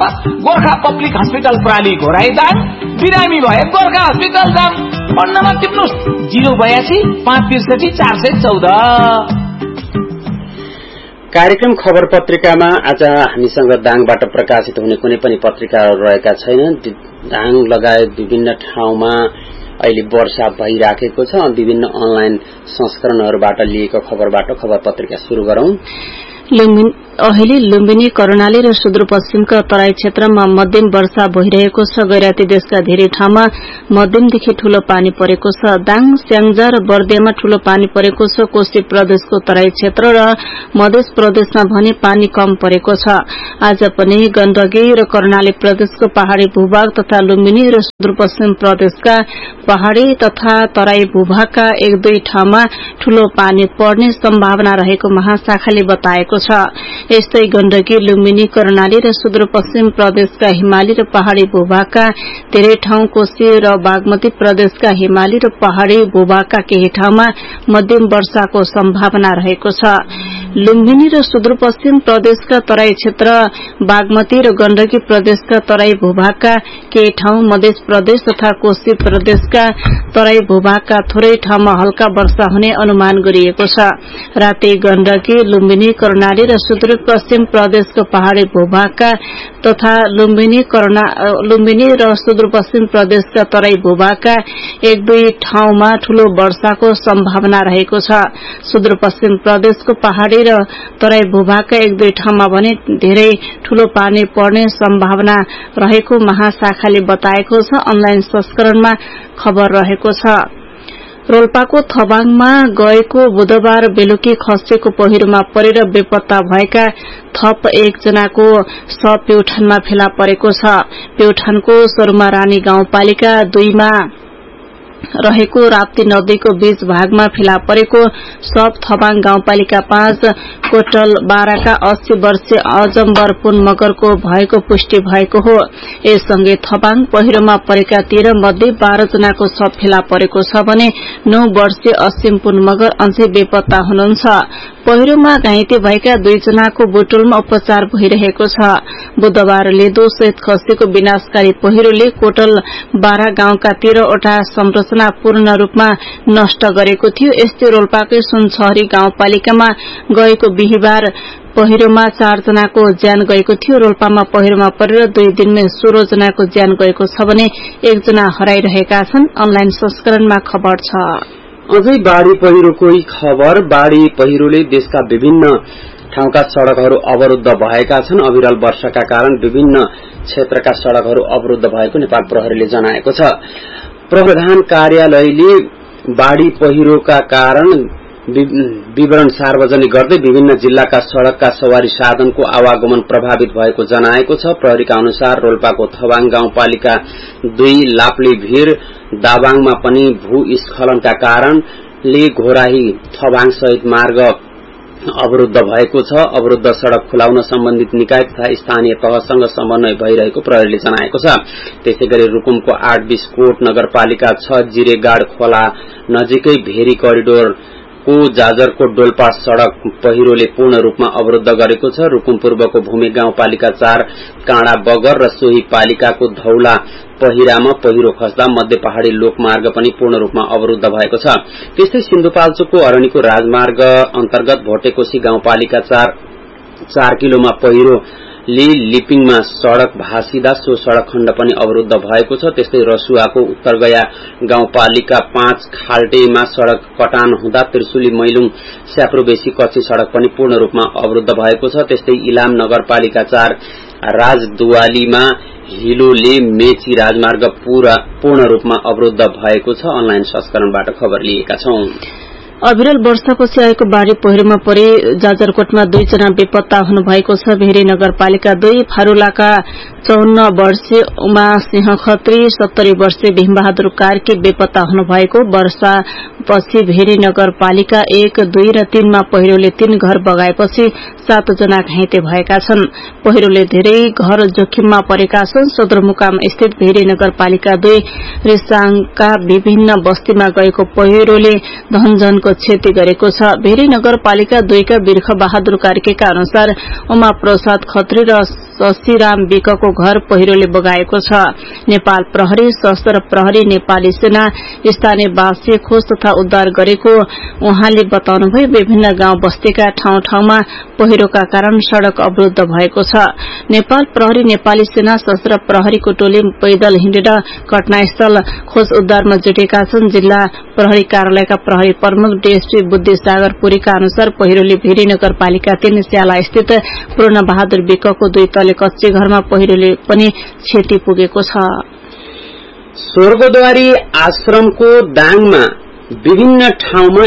Campus Gorkha public hospital प्राली घोराइदाङ बिरामी भए Gorkha hospital जाम पढ्नमा टिप्नुस् 082 563 414। कार्यक्रम खबर पत्रिकामा आज हामीसँग दाङबाट प्रकाशित हुने कुनै पनि पत्रिकाहरू रहेका छैनन्। दाङ लगायत विभिन्न ठाउँमा अहिले वर्षा भइराखेको छ। विभिन्न अनलाइन संस्करणहरूबाट लिएको खबरबाट खबर पत्रिका शुरू गरौं। अहिले लुम्बिनी कर्णाली र सुदूरपश्चिमका तराई क्षेत्रमा मध्यम वर्षा भइरहेको छ। गैराती देशका धेरै ठाउँमा मध्यमदेखि ठूलो पानी परेको छ। दाङ, स्याङ्जा र बर्दियामा ठूलो पानी परेको छ। कोशी प्रदेशको तराई क्षेत्र र मध्य प्रदेशमा भने पानी कम परेको छ। आज पनि गण्डकी र कर्णाली प्रदेशको पहाड़ी भूभाग तथा लुम्बिनी र सुदूरपश्चिम प्रदेशका पहाड़ी तथा तराई भूभागका एक दुई ठाउँमा ठूलो पानी पर्ने सम्भावना रहेको महाशाखाले बताएको छ। यस्तै गण्डकी, लुम्बिनी, कर्णाली र सुदूरपश्चिम प्रदेशका हिमाली र पहाड़ी भूभागका धेरै ठाउँ, कोशी र बागमती प्रदेशका हिमाली र पहाड़ी भूभागका केही ठाउँमा मध्यम वर्षाको सम्भावना रहेको छ। लुम्बिनी र सुदूरपश्चिम प्रदेशका तराई क्षेत्र, बागमती र गण्डकी प्रदेशका तराई भूभागका केही ठाउँ, मध्य प्रदेश तथा कोशी प्रदेशका तराई भूभागका थोरै ठाउँमा हल्का वर्षा हुने अनुमान गरिएको छ। राति गण्डकी, लुम्बिनी, कर्णाली र सुदूरपश्चिम प्रदेशको पहाड़ी भूभागका तथा लुम्बिनी र सुदूरपश्चिम प्रदेशका तराई भूभागका एक दुई ठाउँमा ठूलो वर्षाको सम्भावना रहेको छ। सुदूरपश्चिम प्रदेशको पहाड़ी र तराई भूभागका एक दुई ठाउँमा भने धेरै ठूलो पानी पर्ने सम्भावना रहेको महाशाखाले बताएको छ। अनलाइन संस्करणमा खबर रहेको छ। रोल्पाको थबाङमा गएको बुधबार बेलुकी खसेको पहिरोमा परेर बेपत्ता भएका थप एकजनाको शव प्युठानमा फेला परेको छ। प्युठानको सरुमा रानी गाउँपालिका 2 मा रहेको राप्ती नदीको बीच भागमा फेला परेको शव थबाङ गाउँपालिका 5 कोटल 12 का 80 वर्षीय अजम्बर पुन मगरको भएको पुष्टि भएको हो। यससँगै थबाङ पहिरोमा परेका 13 मध्ये 12 जनाको शव फेला परेको छ भने 9 वर्षीय असीम पुन मगर अझै बेपत्ता हुनुहुन्छ। पहिरोमा घाइते भएका 2 जनाको बुटुलमा उपचार भइरहेको छ। बुधबार लेदो सहित खसेको विनाशकारी पहिरोले कोटल 12 गाउँका 13 वटा संरचना पूर्ण रूपमा नष्ट गरेको थियो। यस्तै रोल्पाकै सुनछहरी गाउँपालिकामा गएको बिहीबार पहिरोमा 4 जनाको ज्यान गएको थियो। रोल्पामा पहिरोमा परेर 2 दिनमै 16 जनाको ज्यान गएको छ भने 1 जना हराइरहेका छन्। अनलाइन संस्करणमा खबर छ। अझै बाढ़ी पहिरोकै खबर। बाढ़ी पहिरोले देशका विभिन्न ठाउँका सड़कहरू अवरुद्ध भएका छन्। अविरल वर्षाका कारण विभिन्न क्षेत्रका सड़कहरू अवरुद्ध भएको नेपाल प्रहरीले जनाएको छ। प्रधान कार्यालयले बाढ़ी पहिरोका कारण विवरण सार्वजनिक गर्दै विभिन्न जिल्लाका सड़कका सवारी साधनको आवागमन प्रभावित भएको जनाएको छ। प्रहरीका अनुसार रोल्पाको थबाङ गाउँपालिका 2 लाप्ले भीर दाबाङमा पनि भूस्खलनका कारणले घोराही थबाङ सहित मार्ग अवरुद्ध भएको छ। अवरुद्ध सड़क खुलाउन सम्बन्धित निकाय तथा स्थानीय तहसँग समन्वय भइरहेको प्रहरीले जनाएको छ। त्यसैगरी रुकुमको 820 कोट नगरपालिका 6 जिरेगाड खोला नजिकै भेरी करिडोर को जाजरकोट डोल्पा सड़क पहिरोले पूर्ण रूपमा अवरुद्ध गरेको छ। रुकुम पूर्वको भूमि गाउँपालिका 4 काँडा बगर र सोही पालिकाको धौला पहिरामा पहिरो खस्दा मध्य पहाड़ी लोकमार्ग पनि पूर्ण रूपमा अवरुद्ध भएको छ। त्यस्तै सिन्धुपाल्चोकको अरणीको राजमार्ग अन्तर्गत भोटेकोशी गाउँपालिका 4 किलोमा पहिरो लिपिङमा सड़क भाँसिदा सो सड़क खण्ड पनि अवरुद्ध भएको छ। त्यस्तै रसुवाको उत्तरगया गाउँपालिका 5 खाल्टेमा सड़क कटान हुँदा त्रिशुली मैलुङ स्याप्रोबेसी कच्ची सड़क पनि पूर्ण रूपमा अवरुद्ध भएको छ। त्यस्तै इलाम नगरपालिका 4 राजदुवालीमा हिलोले मेची राजमार्ग पूर्ण रूपमा अवरुद्ध भएको छ। अनलाइन संस्करणबाट खबर लिएका छौं। अविरल वर्षापछि आएको बाढ़ी पहिरोमा परे जाजरकोटमा 2 जना बेपत्ता हुनुभएको छ। भेरी नगरपालिका 2 फारूलाका 54 वर्षीय उमा सिंह खत्री, 70 वर्षीय भीमबहादुर कार्की बेपत्ता हुनुभएको। वर्षापछि भेरी नगरपालिका 1, 2 र 3 मा पहिरोले 3 घर बगाएपछि 7 जना घाइते भएका छन्। पहिरोले धेरै घर जोखिममा परेका छन्। सदरमुकाम स्थित भेरी नगरपालिका 2 रिसाङका विभिन्न बस्तीमा गएको पहिरोले धनजनको क्षति गरेको छ। भेरी नगरपालिका 2 का बिर्ख बहादुर कार्कीका अनुसार उमा प्रसाद खत्री र शशिराम विकको घर पहिरोले बगाएको छ। नेपाल प्रहरी, सशस्त्र प्रहरी, नेपाली सेना, स्थानीयवासी खोज तथा उद्धार गरेको उहाँले बताउनुभयो। विभिन्न गाउँ बस्तीका ठाउँ ठाउँमा पहिरोका कारण सड़क अवरुद्ध भएको छ। नेपाल प्रहरी, नेपाली सेना, सशस्त्र प्रहरीको टोली पैदल हिँडेर घटनास्थल खोज उद्धारमा जुटेका छन्। जिल्ला प्रहरी कार्यालयका प्रहरी प्रमुख डीएसपी बुद्धिसागर पुरीका अनुसार पहिरोले भेरी नगरपालिका 3 स्याला स्थित पूर्ण बहादुर विकको 2 तले कच्चे घरमा पहिरोले पनि क्षति पुगेको छ। स्वर्गद्वारी आश्रमको दाङमा विभिन्न ठाउँमा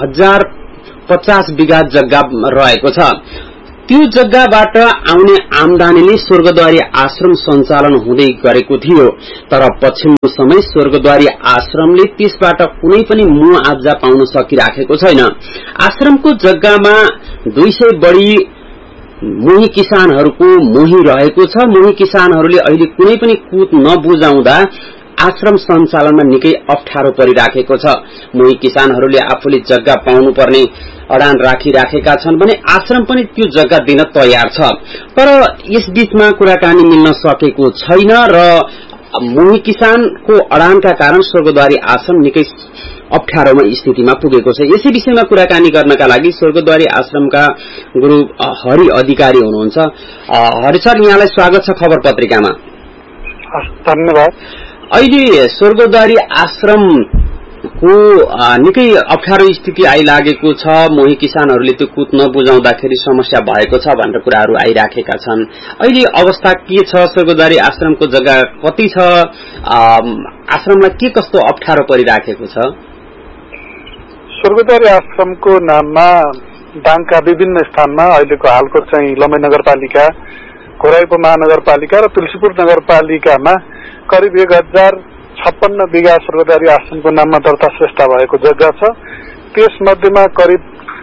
1050 बिघा जग्गा रहेको छ। त्यो जग्गाबाट आउने आमदानीले स्वर्गद्वारी आश्रम सञ्चालन हुँदै गरेको थियो। तर पछिल्लो समय स्वर्गद्वारी आश्रमले त्यसबाट कुनै पनि मुआब्जा पाउन सकिराखेको छैन। आश्रमको जग्गामा 200 बढी मोही किसानहरूको मोही रहेको छ। मोही किसानहरूले अहिले कुनै पनि कुत नबुझाउँदा आश्रम सञ्चालनमा निकै अप्ठ्यारो परिराखेको छ। मोही किसानहरूले आफूले जग्गा पाउनुपर्ने अडान राखिराखेका छन् भने आश्रम पनि त्यो जग्गा दिन तयार छ। तर यसबीचमा कुराकानी मिल्न सकेको छैन र मोही किसानको अडानका कारण स्वर्गद्वारी आश्रम निकै अप्ठ्यारोमा स्थितिमा पुगेको छ। यसै विषयमा कुराकानी गर्नका लागि स्वर्गद्वारी आश्रमका गुरु हरि अधिकारी हुनुहुन्छ। हरि सर, यहाँलाई स्वागत छ खबर पत्रिकामा। धन्यवाद। अहिले स्वर्गद्वारी आश्रमको निकै अप्ठ्यारो स्थिति आइलागेको छ। मोही किसानहरूले त्यो कुत नबुझाउँदाखेरि समस्या भएको छ भनेर कुराहरू आइराखेका छन्। अहिले अवस्था के छ? स्वर्गद्वारी आश्रमको जग्गा कति छ? आश्रमलाई के कस्तो अप्ठ्यारो परिराखेको छ? स्वर्गद्वारी आश्रमको नाममा दाङका विभिन्न स्थानमा अहिलेको हालको चाहिँ लम्बे नगरपालिका, घोराइपो महानगरपालिका र तुलसीपुर नगरपालिकामा करिब 1056 बिघा स्वर्गद्वारी आश्रमको नाममा दर्ता श्रेष्ठा भएको जग्गा छ। त्यसमध्येमा करिब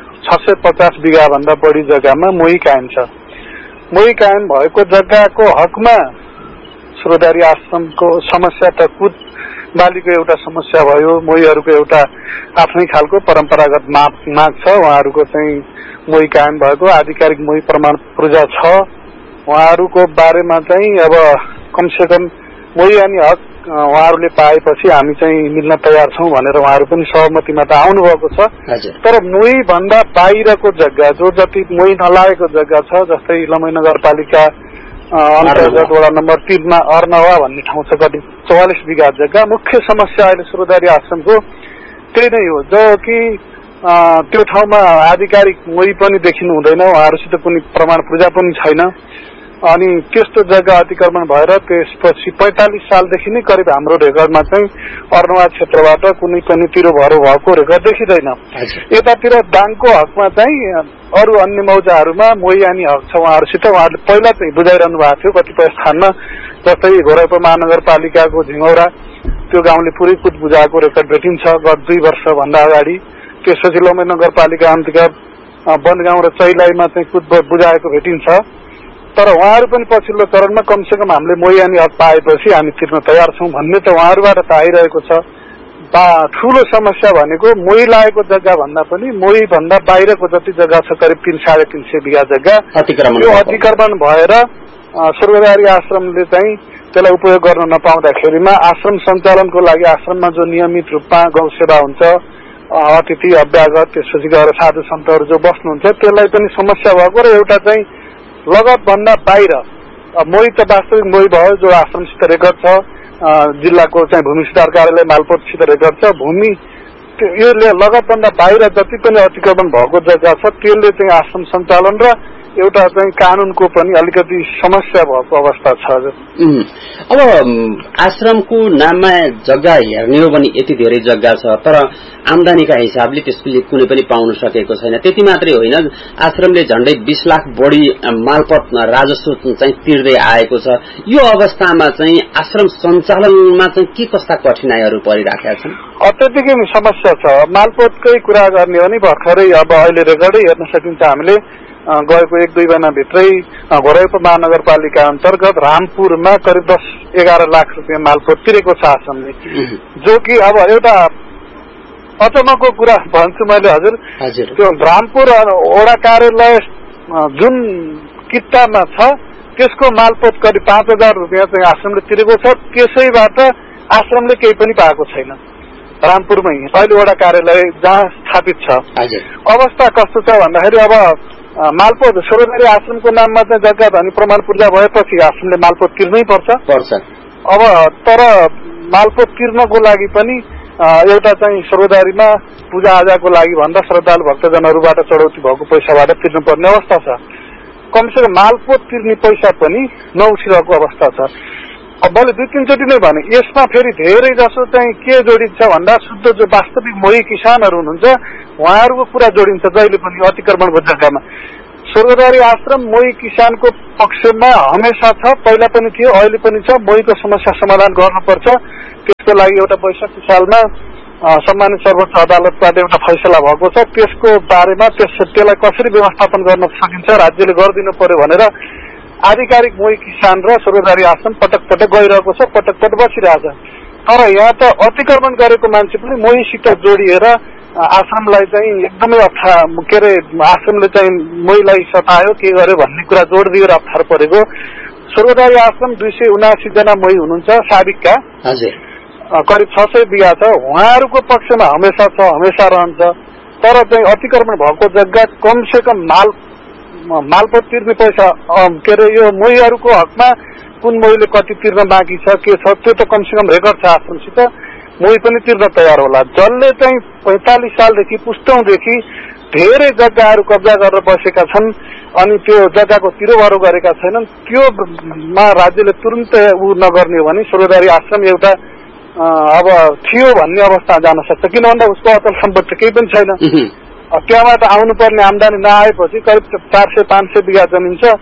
650 बिघा भन्दा बढी जग्गामा मोही कायम छ। मोही कायम भएको जग्गाको हकमा स्वर्गद्वारी आश्रमको समस्या त कुत बालीको एउटा समस्या भयो। मोहीहरूको एउटा आफ्नै खालको परम्परागत माग छ। उहाँहरूको चाहिँ मोही कायम भएको आधिकारिक मोही प्रमाण पूर्जा छ। उहाँहरूको बारेमा चाहिँ अब कमसेकम मोही अनि हक उहाँहरूले पाएपछि हामी चाहिँ मिल्न तयार छौं भनेर उहाँहरू पनि सहमतिमा त आउनु भएको छ। तर मोही भन्दा बाहिरको जग्गा जो जति मोही नलागेको जग्गा छ, जस्तै लम्बे नगरपालिका अन्तर्गत वडा नम्बर 3 मा अर्नवा भन्ने ठाउँ छ, करिब 44 बिघा जग्गा। मुख्य समस्या अहिले स्वर्गद्वारी आश्रमको त्यही नै हो, जो कि त्यो ठाउँमा आधिकारिक मोही पनि देखिनु हुँदैन, उहाँहरूसित कुनै प्रमाण पूर्जा पनि छैन। अनि त्यस्तो जग्गा अतिक्रमण भएर त्यसपछि 45 सालदेखि नै करिब हाम्रो रेकर्डमा चाहिँ अर्नवा क्षेत्रबाट कुनै पनि तिरोभरो भएको रेकर्ड देखिँदैन। यतातिर दाङको हकमा चाहिँ अरू अन्य मौजाहरूमा मोही अनि हक छ उहाँहरूसित। उहाँहरूले पहिला चाहिँ बुझाइरहनु भएको थियो कतिपय स्थानमा, जस्तै घोराइपो महानगरपालिकाको झिङौरा त्यो गाउँले पुरै कुत बुझाएको रेकर्ड भेटिन्छ गत 2 वर्ष भन्दा अगाडि। त्यसपछि लम्बे नगरपालिका अन्तर्गत बनगाउँ र चैलाईमा चाहिँ कुत बुझाएको भेटिन्छ। तर उहाँहरू पनि पछिल्लो चरणमा कमसेकम हामीले मोही अनि हक पाएपछि हामी तिर्न तयार छौं भन्ने त उहाँहरूबाट त आइरहेको छ। ठूलो समस्या भनेको मोही लागेको जग्गा भन्दा पनि मोही भन्दा बाहिरको जति जग्गा छ करिब 300-350 बिघा जग्गा यो अतिक्रमण भएर स्वर्गद्वारी आश्रमले चाहिँ त्यसलाई उपयोग गर्न नपाउँदाखेरिमा आश्रम सञ्चालनको लागि आश्रममा जो नियमित रूपमा गौ सेवा हुन्छ, अतिथि अभ्यागत, त्यसपछि गएर साधु सन्तहरू जो बस्नुहुन्छ त्यसलाई पनि समस्या भएको र एउटा चाहिँ लगत भन्दा बाहिर मोही त वास्तविक मोही भयो जो आश्रमसित रेकर्ड छ, जिल्लाको चाहिँ भूमि सुधार कार्यालय मालपोतसित रेकर्ड छ। भूमि योले लगत भन्दा बाहिर जति पनि अतिक्रमण भएको जग्गा छ त्यसले चाहिँ आश्रम सञ्चालन र एउटा चाहिँ कानूनको पनि अलिकति समस्या भएको अवस्था छ। अब आश्रमको नाममा जग्गा हेर्ने हो भने यति धेरै जग्गा छ, तर आमदानीका हिसाबले त्यसले कुनै पनि पाउन सकेको छैन। त्यति मात्रै होइन, आश्रमले झण्डै 20 लाख बढी मालपत राजस्व चाहिँ तिर्दै आएको छ। यो अवस्थामा चाहिँ आश्रम सञ्चालनमा चाहिँ के कस्ता कठिनाइहरू परिराखेका छन्? अत्यधिकै समस्या छ। मालपोतकै कुरा गर्ने हो भने भर्खरै अब अहिले रेकर्डै हेर्न सकिन्छ हामीले गएको 1-2 महिनाभित्रै घोराइपो महानगरपालिका अन्तर्गत रामपुरमा करिब 10-11 लाख रुपियाँ मालपोत तिरेको छ आश्रमले, जो कि अब एउटा अचम्मको कुरा भन्छु मैले हजुर। त्यो रामपुर वडा कार्यालय जुन किट्टामा छ त्यसको मालपोत करिब 5,000 रुपियाँ चाहिँ आश्रमले तिरेको छ। त्यसैबाट आश्रमले केही पनि पाएको छैन। रामपुरमै अहिले वडा कार्यालय जहाँ स्थापित छ अवस्था कस्तो छ भन्दाखेरि अब मालपोत स्वरोजगारी आश्रमको नाममा चाहिँ जग्गा धनी प्रमाण पूर्जा भएपछि आश्रमले मालपोत तिर्नै पर्छ। अब तर मालपोत तिर्नको लागि पनि एउटा चाहिँ स्वरोजगारीमा पूजाआजाको लागि भन्दा श्रद्धालु भक्तजनहरूबाट चढौती भएको पैसाबाट तिर्नुपर्ने अवस्था छ। कमसेकम मालपोत तिर्ने पैसा पनि नउठिरहेको अवस्था छ। अब मैले 2-3 चोटि नै भने यसमा फेरि धेरै जसो चाहिँ के जोडिन्छ भन्दा शुद्ध जो वास्तविक मोही किसानहरू हुनुहुन्छ उहाँहरूको कुरा जोडिन्छ जहिले पनि अतिक्रमणको जग्गामा। स्वरोजगारी आश्रम मोही किसानको पक्षमा हमेसा छ, पहिला पनि थियो, अहिले पनि छ। मोहीको समस्या समाधान गर्नुपर्छ। त्यसको लागि एउटा 62 सालमा सम्मानित सर्वोच्च अदालतबाट एउटा फैसला भएको छ। त्यसको बारेमा त्यसलाई कसरी व्यवस्थापन गर्न सकिन्छ राज्यले गरिदिनु पर्यो भनेर आधिकारिक मोही किसान र स्वरोजगारी आश्रम पटक पटक गइरहेको छ, पटक पटक बसिरहेछ। तर यहाँ त अतिक्रमण गरेको मान्छे पनि मोहीसित जोडिएर आश्रमलाई चाहिँ एकदमै के अरे आश्रमले चाहिँ मोहीलाई सतायो के गर्यो भन्ने कुरा जोड दिएर अप्ठ्यारो परेको। स्वरोजगारी आश्रम 279 जना मोही हुनुहुन्छ साबिकका, करिब 600 बिघा छ। उहाँहरूको पक्षमा हमेसा छ, हमेसा रहन्छ। तर चाहिँ अतिक्रमण भएको जग्गा कमसेकम मालपोत तिर्ने पैसा के अरे यो मोहीहरूको हकमा कुन मोहीले कति तिर्न बाँकी छ के छ त्यो त कमसेकम रेकर्ड छ आश्रमसित। मोही पनि तिर्न तयार होला। जसले चाहिँ 45 सालदेखि पुस्तौंदेखि धेरै जग्गाहरू कब्जा गरेर बसेका छन् अनि त्यो जग्गाको तिरोभरो गरेका छैनन्, त्योमा राज्यले तुरुन्तै नगर्ने हो भने स्वरोजगारी आश्रम एउटा अब थियो भन्ने अवस्था जान सक्छ। किन भन्दा उसको अचल सम्पत्ति केही पनि छैन। त्यहाँबाट आउनुपर्ने आम्दानी नआएपछि करिब 400-500 बिघा जमिन छ,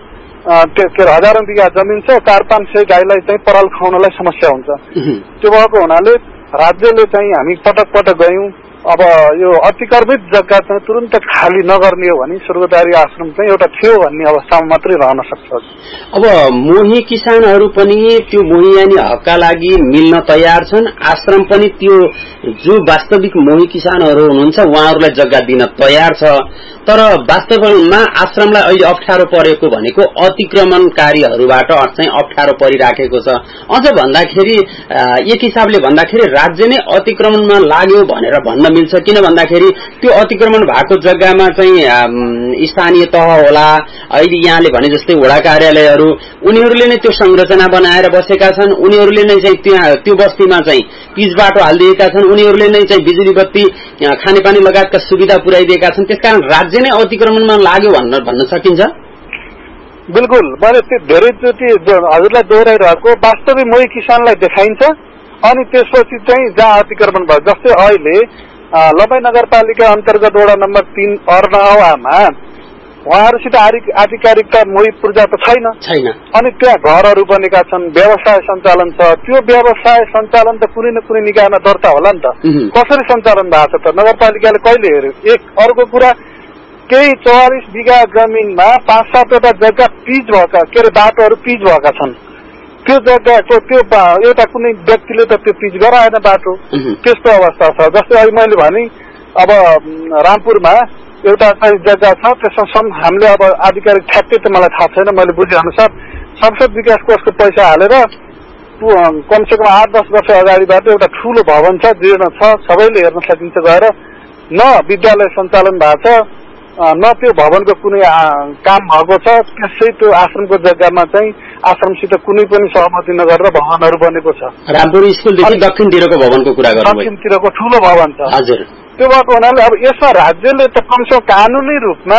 हजारौं बिघा जमिन छ, 400-500 गाईलाई चाहिँ पराल खुवाउनलाई समस्या हुन्छ। त्यो भएको हुनाले राज्यले चाहिँ हामी पटक पटक गयौं। अब यो अतिक्रमित जग्गा चाहिँ तुरन्त खाली नगर्ने हो भने स्वरोजगारी आश्रम चाहिँ एउटा थियो भन्ने अवस्थामा मात्रै रहन सक्छ। अब मोही किसानहरू पनि त्यो मोहियानी हकका लागि मिल्न तयार छन्, आश्रम पनि त्यो जो वास्तविक मोही किसानहरू हुनुहुन्छ उहाँहरूलाई जग्गा दिन तयार छ। तर वास्तवमा आश्रमलाई अहिले अप्ठ्यारो परेको भनेको अतिक्रमणकारीहरूबाट चाहिँ अप्ठ्यारो परिराखेको छ। अझ भन्दाखेरि एक हिसाबले भन्दाखेरि राज्य नै अतिक्रमणमा लाग्यो भनेर भन्न मिल्छ। किन भन्दाखेरि त्यो अतिक्रमण भएको जग्गामा चाहिँ स्थानीय तह होला, अहिले यहाँले भने जस्तै वडा कार्यालयहरू उनीहरूले नै त्यो संरचना बनाएर बसेका छन्, उनीहरूले नै चाहिँ त्यो बस्तीमा चाहिँ पिच बाटो हालिदिएका छन्, उनीहरूले नै चाहिँ बिजुली बत्ती खानेपानी लगायतका सुविधा पुर्याइदिएका छन्। त्यसकारण राज्य नै अतिक्रमणमा लाग्यो भन्न सकिन्छ। बिल्कुल, मैले धेरैचोटि हजुरलाई दोहोऱ्याइरहेको वास्तविक मोही किसानलाई देखाइन्छ अनि त्यसपछि चाहिँ जहाँ अतिक्रमण भयो, जस्तै अहिले लम्बाई नगरपालिका अन्तर्गत वडा नम्बर 3 अर्नावामा उहाँहरूसित आधिकारिकता मोही पूर्जा त छैन अनि त्यहाँ घरहरू बनेका छन्, व्यवसाय सञ्चालन छ। त्यो व्यवसाय सञ्चालन त कुनै न कुनै निकायमा दर्ता होला नि त। कसरी सञ्चालन भएको छ त नगरपालिकाले कहिले हेर्यो? एक अर्को कुरा, केही 44 बिघा जमिनमा 5-7 वटा जग्गा पिच भएका के अरे बाटोहरू पिच भएका छन्। त्यो जग्गाको त्यो एउटा कुनै व्यक्तिले त त्यो पिच गराएन बाटो, त्यस्तो अवस्था छ। जस्तै अहिले मैले भने अब रामपुरमा एउटा चाहिँ जग्गा छ, त्यसमा हामीले अब आधिकारिक ठ्याक्कै त मलाई थाहा छैन, मैले बुझे अनुसार संसद विकास कोषको पैसा हालेर कमसेकम 8-10 वर्ष अगाडिबाट एउटा ठूलो भवन छ, जीर्ण छ, सबैले हेर्न सकिन्छ गएर। न विद्यालय सञ्चालन भएको छ, न त्यो भवनको कुनै काम भएको छ। त्यसै त्यो आश्रमको जग्गामा चाहिँ आश्रमसित कुनै पनि सहमति नगरेर भवनहरू बनेको छ। रामपुर स्कुलदेखि दक्षिणतिरको भवनको कुरा गर्नुभयो, दक्षिणतिरको ठूलो भवन छ। हजुर, त्यो भएको हुनाले अब यसमा राज्यले त कमसेकम कानूनी रूपमा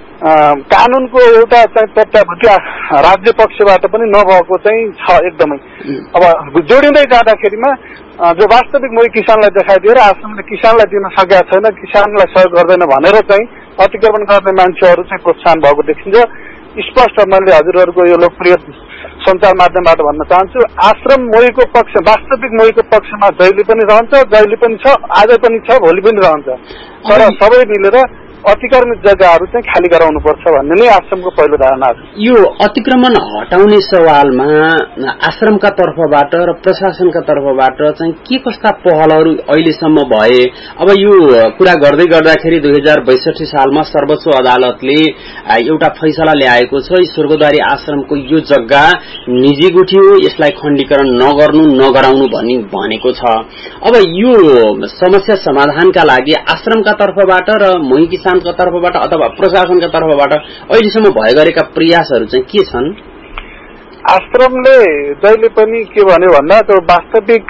कानूनको एउटा चाहिँ तथ्याभूति राज्य पक्षबाट पनि नभएको चाहिँ छ एकदमै। अब जोडिँदै जाँदाखेरिमा जो वास्तविक मोही किसानलाई देखाइदिएर आश्रमले किसानलाई दिन सकेका छैन, किसानलाई सहयोग गर्दैन भनेर चाहिँ अतिक्रमण गर्ने मान्छेहरू चाहिँ प्रोत्साहन भएको देखिन्छ। स्पष्ट मैले हजुरहरूको यो लोकप्रिय सञ्चार माध्यमबाट भन्न चाहन्छु, आश्रम मोहीको पक्ष वास्तविक मोहीको पक्षमा जहिले पनि रहन्छ, जहिले पनि छ, आज पनि छ, भोलि पनि रहन्छ। तर सबै मिलेर अतिक्रमित जग्गाहरू चाहिँ खाली गराउनुपर्छ भन्ने नै आश्रमको पहिलो धारणा हो। यो अतिक्रमण हटाउने सवालमा आश्रमका तर्फबाट र प्रशासनका तर्फबाट चाहिँ के कस्ता पहलहरू अहिलेसम्म भए? अब यो कुरा गर्दै गर्दाखेरि 2062 सालमा सर्वोच्च अदालतले एउटा फैसला ल्याएको छ, स्वर्गद्वारी आश्रमको यो जग्गा निजी गुठी हो, यसलाई खण्डीकरण नगर्नु नगराउनु भनी भनेको छ। अब यो समस्या समाधानका लागि आश्रमका तर्फबाट र मोही किसानका तर्फबाट अथवा प्रशासनका तर्फबाट अहिलेसम्म भए गरेका प्रयासहरू चाहिँ के छन्? आश्रमले जहिले पनि के भन्यो भन्दा त्यो वास्तविक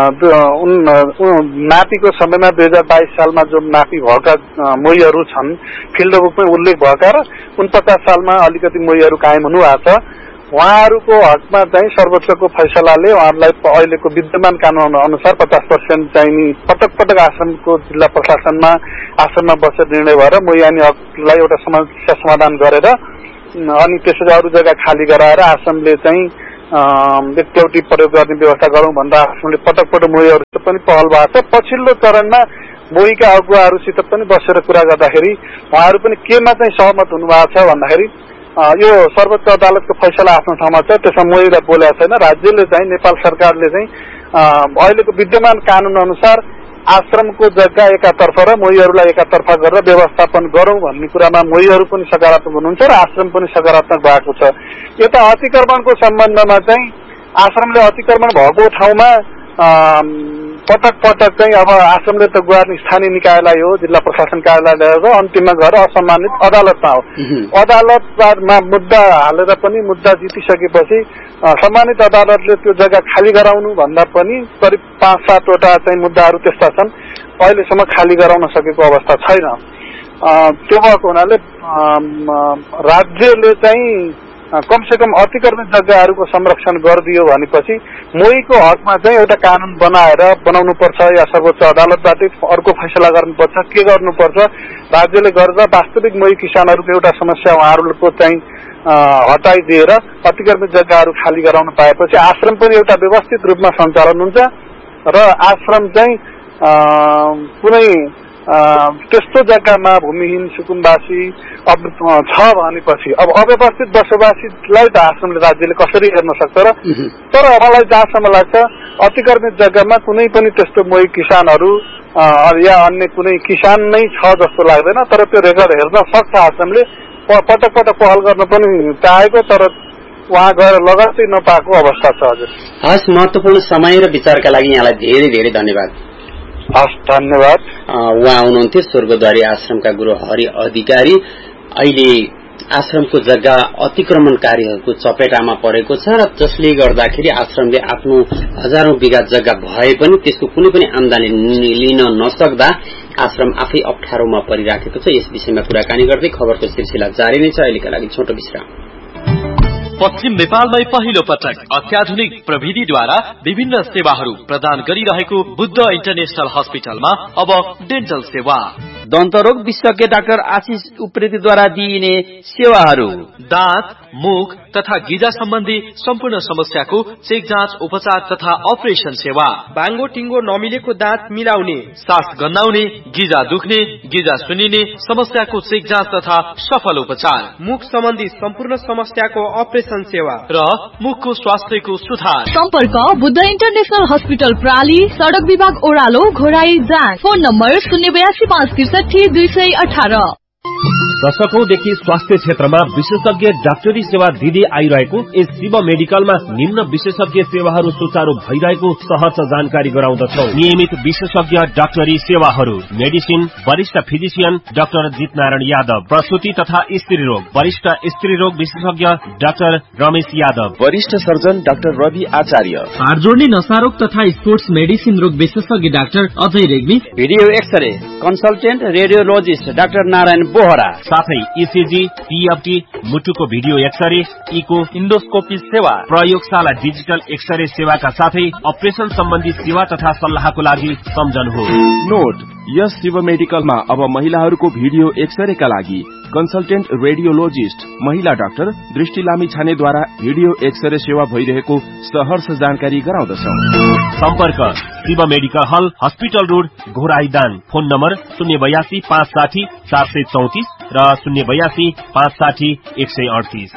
नापीको समयमा 2022 सालमा जो नापी भएका मोहीहरू छन् फिल्ड बुकमै उल्लेख भएका र 49 सालमा अलिकति मोहीहरू कायम हुनुभएको छ, उहाँहरूको हकमा चाहिँ सर्वोच्चको फैसलाले उहाँहरूलाई अहिलेको विद्यमान कानून अनुसार 50% चाहिँ पटक पटक आश्रमको जिल्ला प्रशासनमा आश्रममा बसेर निर्णय भएर मोहियानी हकलाई एउटा समस्या समाधान गरेर अनि त्यसरी अरू जग्गा खाली गराएर आश्रमले चाहिँ एकलौटी प्रयोग गर्ने व्यवस्था गरौं भन्दा आश्रमले पटक पटक मोहीहरू पनि पहल भएको छ। पछिल्लो चरणमा मोहीका अगुवाहरूसित पनि बसेर कुरा गर्दाखेरि उहाँहरू पनि केमा चाहिँ सहमत हुनुभएको छ भन्दाखेरि यो सर्वोच्च अदालतको फैसला आफ्नो ठाउँमा छ, त्यसमा मोहीलाई बोलेको छैन। राज्यले चाहिँ नेपाल सरकारले चाहिँ अहिलेको विद्यमान कानून अनुसार आश्रमको जग्गा एकातर्फ र मोहीहरूलाई एकातर्फ गरेर व्यवस्थापन गरौं भन्ने कुरामा मोहीहरू पनि सकारात्मक हुनुहुन्छ र आश्रम पनि सकारात्मक भएको छ। यता अतिक्रमणको सम्बन्धमा चाहिँ आश्रमले अतिक्रमण भएको ठाउँमा पटक पटक चाहिँ अब आश्रमले त गुहार्ने स्थानीय निकायलाई हो, जिल्ला प्रशासन कार्यालयलाई हो, अन्तिममा गएर असम्मानित अदालतमा हो। अदालतमा मुद्दा हालेर पनि मुद्दा जितिसकेपछि सम्मानित अदालतले त्यो जग्गा खाली गराउनु भन्दा पनि करिब 5-7 वटा चाहिँ मुद्दाहरू त्यस्ता छन् अहिलेसम्म खाली गराउन सकेको अवस्था छैन। त्यो भएको हुनाले राज्यले चाहिँ कमसेकम अतिक्रमित जग्गाहरूको संरक्षण गरिदियो भनेपछि मोहीको हकमा चाहिँ एउटा कानून बनाउनु पर्छ या सर्वोच्च अदालतबाटै अर्को फैसला गर्नुपर्छ, के गर्नुपर्छ राज्यले गरेर वास्तविक मोही किसानहरूको एउटा समस्या उहाँहरूको चाहिँ हटाइदिएर अतिक्रमित जग्गाहरू खाली गराउन पाएपछि आश्रम पनि एउटा व्यवस्थित रूपमा सञ्चालन हुन्छ र आश्रम चाहिँ कुनै त्यस्तो जग्गामा भूमिहीन सुकुम्बासी छ भनेपछि अब अव्यवस्थित बसोबासीलाई त आश्रमले राज्यले कसरी हेर्न सक्छ र तर मलाई जहाँसम्म लाग्छ अतिक्रमित जग्गामा कुनै पनि त्यस्तो मोही किसानहरू या अन्य कुनै किसान नै छ जस्तो लाग्दैन। तर त्यो रेकर्ड हेर्न सक्छ आश्रमले, पटक पटक पहल गर्न पनि चाहेको तर उहाँ गएर लगत्तै नपाएको अवस्था छ। हजुर हस्, महत्वपूर्ण समय र विचारका लागि यहाँलाई धेरै धेरै धन्यवाद। हस्, धन्यवाद। उहाँ हुनुहुन्थ्यो स्वर्गद्वारी आश्रमका गुरु हरि अधिकारी। अहिले आश्रमको जग्गा अतिक्रमणकारीहरूको चपेटामा परेको छ र जसले गर्दाखेरि आश्रमले आफ्नो हजारौं बिघा जग्गा भए पनि त्यसको कुनै पनि आमदानी लिन नसक्दा आश्रम आफै अप्ठ्यारोमा परिराखेको छ। यस विषयमा कुराकानी गर्दै खबरको सिलसिला जारी नै छ। अहिलेका लागि छोटो विश्राम। पश्चिम नेपालमै पहिलो पटक अत्याधुनिक प्रविधिद्वारा विभिन्न सेवाहरू प्रदान गरिरहेको बुद्ध इन्टरनेशनल हस्पिटलमा अब डेन्टल सेवा, दन्तरोग विशेषज्ञ डाक्टर आशिष उप्रेतीद्वारा दिइने सेवाहरू, दाँत, मुख तथा गिजा सम्बन्धी सम्पूर्ण समस्याको चेक जाँच, उपचार तथा अपरेसन सेवा, बाङ्गो टिङ्गो नमिलेको दाँत मिलाउने, सास गन्नाउने, गिजा दुख्ने, गिजा सुनिने समस्याको चेक जाँच तथा सफल उपचार, मुख सम्बन्धी सम्पूर्ण समस्याको अपरेसन सेवा र मुखको स्वास्थ्यको सुधार। सम्पर्क बुद्ध इन्टरनेशनल हस्पिटल प्राली, सड़क विभाग ओह्रालो, घोराई जाँच। Phone number 082563218। दशकौंदेखि स्वास्थ्य क्षेत्रमा विशेषज्ञ डाक्टरी सेवा दिँदै आइरहेको यस शिव मेडिकलमा निम्न विशेषज्ञ सेवाहरू सुचारू भइरहेको सहर्ष जानकारी गराउँदछौ। नियमित विशेषज्ञ डाक्टरी सेवाहरू, मेडिसिन, वरिष्ठ फिजिशियन डाक्टर जितनारायण यादव, प्रसूति तथा स्त्री रोग, वरिष्ठ स्त्री रोग विशेषज्ञ डाक्टर रमेश यादव, वरिष्ठ सर्जन डाक्टर रवि आचार्य, हाड जोड्ने नसारोग तथा स्पोर्ट्स मेडिसिन रोग विशेषज्ञ doctor Ajay Regmi, video x-ray consultant radiologist doctor Narayan Bohra, साथै ईसीजी, पीएफटी, मुटुको भिडियो एक्सरे, इको, इन्डोस्कोपी सेवा, प्रयोगशाला डिजिटल एक्सरे सेवाका साथै अपरेशन सम्बन्धी सेवा तथा सल्लाहको लागि सम्झनुहोस्। नोट, यस शिव मेडिकलमा अब महिलाहरूको भिडियो एक्सरेका लागि कन्सल्टेन्ट रेडियोलोजिस्ट, महिला डाक्टर दृष्टि लामी छानेद्वारा भिडियो एक्सरे सेवा भइरहेको सहर्ष जानकारी गराउँदछौ। सम्पर्क शिव मेडिकल हल, hospital road, Ghorahi Dang. Phone number 082 560 434 र 082 560 138।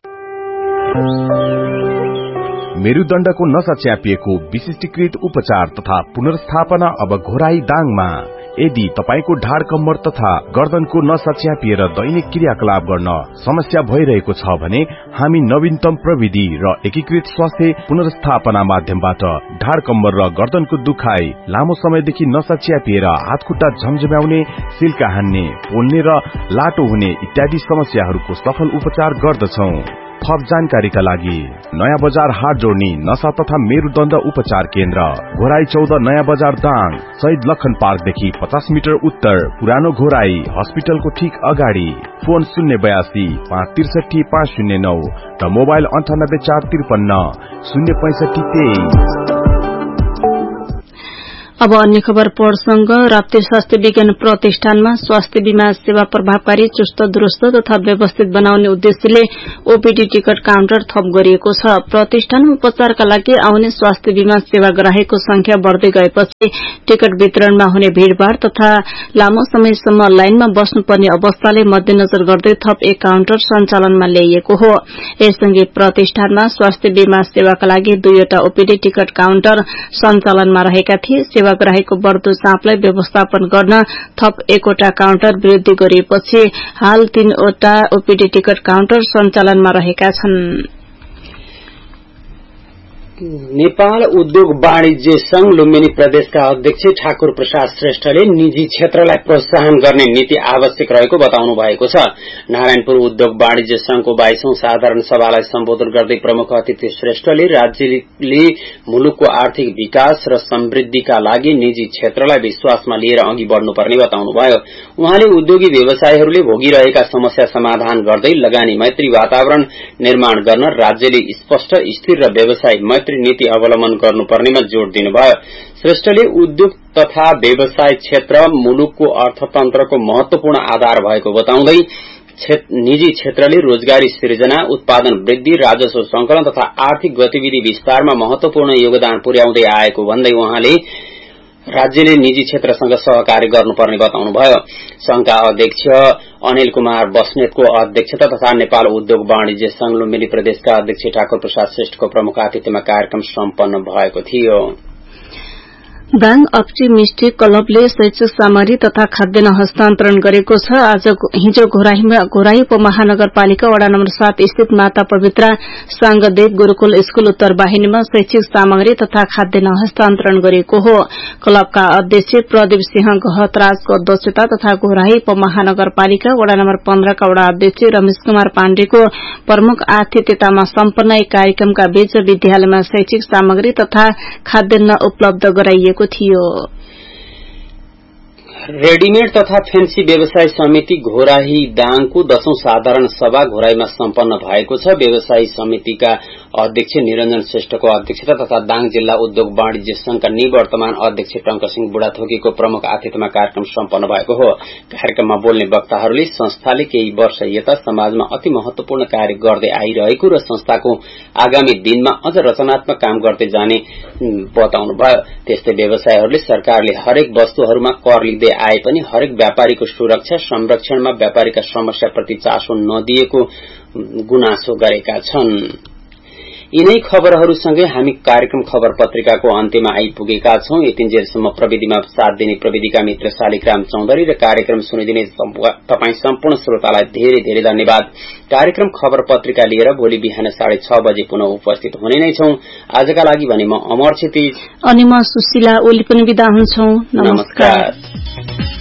मेरुदण्डको नसा च्यापिएको विशिष्टीकृत उपचार तथा पुनर्स्थापना अब घोराई दाङमा। यदि तपाईको ढाड कम्मर तथा गर्दनको नसा च्यापिएर दैनिक क्रियाकलाप गर्न समस्या भइरहेको छ भने हामी नवीनतम प्रविधि र एकीकृत स्वास्थ्य पुनर्स्थापना माध्यमबाट ढाड कम्मर र गर्दनको दुखाइ, लामो समयदेखि नसा च्यापिएर हातखुट्टा झमझम्याउने, सिल्का हान्ने, पोल्ने र लाटो हुने इत्यादि समस्याहरूको सफल उपचार गर्दछौं। थप जानकारीका लागि नयाँ बजार हाट जोड्ने नसा तथा मेरुदण्ड उपचार केन्द्र, घोराई 14 नयाँ बजार दाङ, शहीद लखन पार्कदेखि 50 मिटर उत्तर, पुरानो घोराई हस्पिटलको ठीक अगाडि। फोन 082 563 509 र मोबाइल 98 453 065 23। अब अन्य खबर पढसँग। राप्ती स्वास्थ्य विज्ञान प्रतिष्ठानमा स्वास्थ्य बीमा सेवा प्रभावकारी, चुस्त दुरुस्त तथा व्यवस्थित बनाउने उद्देश्यले ओपीडी टिकट काउन्टर थप गरिएको छ। प्रतिष्ठानमा उपचारका लागि आउने स्वास्थ्य बीमा सेवा ग्राहकको संख्या बढ़दै गएपछि टिकट वितरणमा हुने भीड़भाड़ तथा लामो समयसम्म लाइनमा बस्नुपर्ने अवस्थाले मध्यनजर गर्दै थप एक काउन्टर सञ्चालनमा ल्याइएको हो। यससँगै प्रतिष्ठानमा स्वास्थ्य बीमा सेवाका लागि 2वटा ओपीडी टिकट काउन्टर सञ्चालनमा रहेका थिए। सेवाग्राहीको बढ़दो चापलाई व्यवस्थापन गर्न थप 1वटा काउन्टर वृद्धि गरिएपछि हाल 3वटा ओपीडी टिकट काउन्टर सञ्चालनमा रहेका छन्। नेपाल उद्योग वाणिज्य संघ लुम्बिनी प्रदेशका अध्यक्ष ठाकुर प्रसाद श्रेष्ठले निजी क्षेत्रलाई प्रोत्साहन गर्ने नीति आवश्यक रहेको बताउनु भएको छ। नारायणपुर उद्योग वाणिज्य संघको 22औं साधारण सभालाई सम्बोधन गर्दै प्रमुख अतिथि श्रेष्ठले राज्यले मुलुकको आर्थिक विकास र समृद्धिका लागि निजी क्षेत्रलाई विश्वासमा लिएर अघि बढ़नुपर्ने बताउनुभयो। उहाँले उद्योगी व्यवसायीहरूले भोगिरहेका समस्या समाधान गर्दै लगानी मैत्री वातावरण निर्माण गर्न राज्यले स्पष्ट, स्थिर र व्यवसाय मैत्री नीति अवलम्बन गर्नुपर्नेमा जोड़ दिनुभयो। श्रेष्ठले उद्योग तथा व्यवसाय क्षेत्र मुलुकको अर्थतन्त्रको महत्वपूर्ण आधार भएको बताउँदै निजी क्षेत्रले रोजगारी सृजना, उत्पादन वृद्धि, राजस्व संकलन तथा आर्थिक गतिविधि विस्तारमा महत्वपूर्ण योगदान पुर्याउँदै आएको भन्दै उहाँले राज्यले निजी क्षेत्रसँग सहकार्य गर्नुपर्ने बताउनुभयो। संघका अध्यक्ष अनिल कुमार बस्नेतको अध्यक्षता तथा नेपाल उद्योग वाणिज्य संघ लुम्बिनी प्रदेशका अध्यक्ष ठाकुर प्रसाद श्रेष्ठको प्रमुख आतिथ्यमा कार्यक्रम सम्पन्न भएको थियो। दाङ अप्टिमिस्टिक क्लबले शैक्षिक सामग्री तथा खाद्यान्न हस्तान्तरण गरेको छ। हिजो घोराई उपमहानगरपालिका वडा नम्बर 7 स्थित माता पवित्रा सांगदेव गुरूकुल स्कूल उत्तर वाहिनीमा शैक्षिक सामग्री तथा खाद्यान्न हस्तान्तरण गरिएको हो। क्लबका अध्यक्ष प्रदीप सिंह गहतराजको अध्यक्षता तथा घोराई उपमहानगरपालिका वडा नम्बर 15 का वडा अध्यक्ष रमेश कुमार पाण्डेको प्रमुख आतिथ्यतामा सम्पन्न एक कार्यक्रमका बीच विद्यालयमा शैक्षिक सामग्री तथा खाद्यान्न उपलब्ध गराइएको थियो। रेडीमेड तथा फेन्सी व्यवसाय समिति घोराही दाङको 10औं साधारण सभा घोराईमा सम्पन्न भएको छ। व्यवसायी समितिका अध्यक्ष निरञ्जन श्रेष्ठको अध्यक्षता तथा दाङ जिल्ला उद्योग वाणिज्य संघका निवर्तमान अध्यक्ष टंकसिंह बुढाथोकीको प्रमुख आतिथ्यमा कार्यक्रम सम्पन्न भएको हो। कार्यक्रममा बोल्ने वक्ताहरूले संस्थाले केही वर्ष यता समाजमा अति महत्वपूर्ण कार्य गर्दै आइरहेको र संस्थाको आगामी दिनमा अझ रचनात्मक काम गर्दै जाने बताउनुभयो। त्यस्तै व्यवसायीहरूले सरकारले हरेक वस्तुहरूमा कर लिँदै आए पनि हरेक व्यापारीको सुरक्षा संरक्षणमा व्यापारीका समस्याप्रति चासो नदिएको गुनासो गरेका छन्। यिनै खबरहरूसँगै हामी कार्यक्रम खबर पत्रिकाको अन्त्यमा आइपुगेका छौं। यतिन्जेलसम्म प्रविधिमा साथ दिने प्रविधिका मित्र शालिग्राम चौधरी र कार्यक्रम सुनिदिने तपाई सम्पूर्ण श्रोतालाई धेरै धेरै धन्यवाद। कार्यक्रम खबर पत्रिका लिएर भोलि बिहान 6:30 बजे पुनः उपस्थित हुने नै छौं। आजका लागि भने म अमर क्षितिज अनि म सुशीला ओली पनि बिदा हुन्छौं। नमस्कार।